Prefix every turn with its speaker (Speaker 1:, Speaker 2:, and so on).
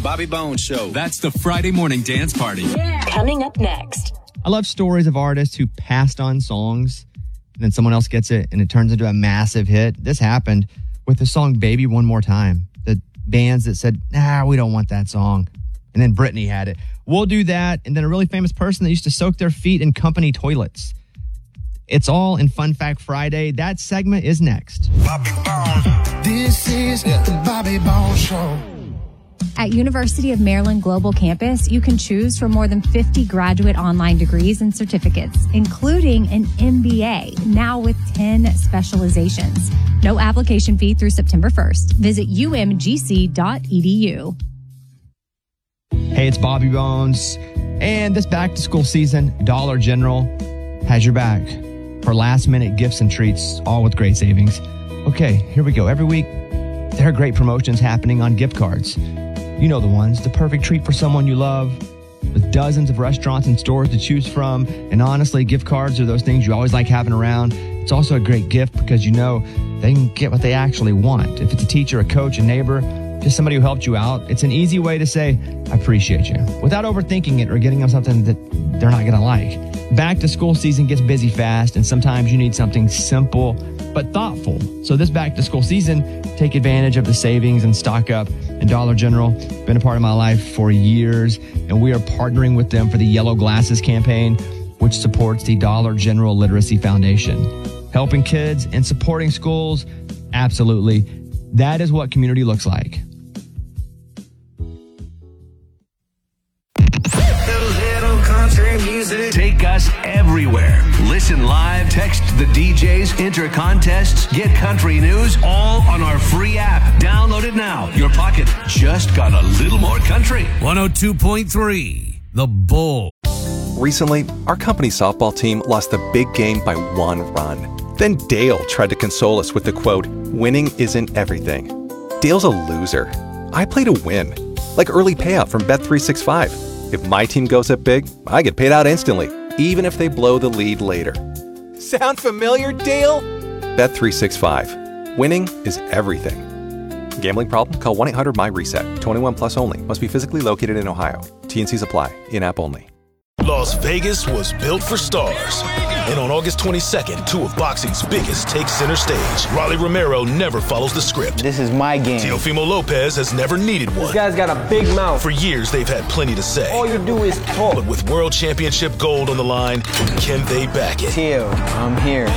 Speaker 1: Bobby Bones Show.
Speaker 2: That's the Friday morning dance party.
Speaker 3: Yeah. Coming up next.
Speaker 4: I love stories of artists who passed on songs and then someone else gets it and it turns into a massive hit. This happened with the song Baby One More Time. The bands that said, nah, we don't want that song. And then Britney had it. We'll do that. And then a really famous person that used to soak their feet in company toilets. It's all in Fun Fact Friday. That segment is next.
Speaker 5: Bobby Bones. This is the Bobby Bones Show.
Speaker 6: At University of Maryland Global Campus, you can choose from more than 50 graduate online degrees and certificates, including an MBA, now with 10 specializations. No application fee through September 1st. Visit umgc.edu.
Speaker 4: Hey, it's Bobby Bones. And this back-to-school season, Dollar General has your back for last-minute gifts and treats, all with great savings. Okay, here we go. Every week, there are great promotions happening on gift cards. You know the ones, the perfect treat for someone you love, with dozens of restaurants and stores to choose from. And honestly, gift cards are those things you always like having around. It's also a great gift because you know they can get what they actually want. If it's a teacher, a coach, a neighbor, just somebody who helped you out, it's an easy way to say, I appreciate you, without overthinking it or getting them something that they're not going to like. Back to school season gets busy fast, and sometimes you need something simple but thoughtful. So this back to school season, take advantage of the savings and stock up. And Dollar General, been a part of my life for years, and we are partnering with them for the Yellow Glasses campaign, which supports the Dollar General Literacy Foundation. Helping kids and supporting schools, absolutely. That is what community looks like.
Speaker 7: Take us everywhere. Listen live, text the DJs, enter contests, get country news, all on our free app. Download it now. Your pocket just got a little more country.
Speaker 8: 102.3, The Bull.
Speaker 9: Recently, our company softball team lost the big game by 1 run. Then Dale tried to console us with the quote, winning isn't everything. Dale's a loser. I play to win. Like early payout from Bet365. If my team goes up big, I get paid out instantly, even if they blow the lead later. Sound familiar, Dale? Bet365. Winning is everything. Gambling problem? Call 1-800-MY-RESET. 21 plus only. Must be physically located in Ohio. T&Cs apply. In-app only.
Speaker 10: Las Vegas was built for stars. And on August 22nd, 2 of boxing's biggest take center stage. Rolly Romero never follows the script.
Speaker 11: This is my game.
Speaker 10: Teofimo Lopez has never needed one.
Speaker 11: This guy's got a big mouth.
Speaker 10: For years, they've had plenty to say.
Speaker 11: All you do is talk.
Speaker 10: But with World Championship gold on the line, can they back it?
Speaker 11: Teo, I'm here.